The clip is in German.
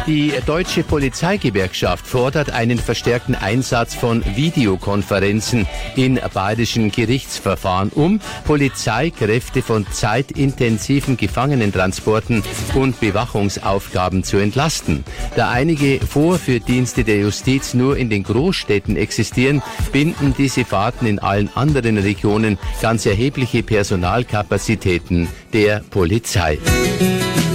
Die Deutsche Polizeigewerkschaft fordert einen verstärkten Einsatz von Videokonferenzen in bayerischen Gerichtsverfahren, um Polizeikräfte von zeitintensiven Gefangenentransporten und Bewachungsaufgaben zu entlasten. Da einige Vorführdienste der Justiz nur in den Großstädten existieren, binden diese Fahrten in allen anderen Regionen ganz erhebliche Personalkapazitäten der Polizei.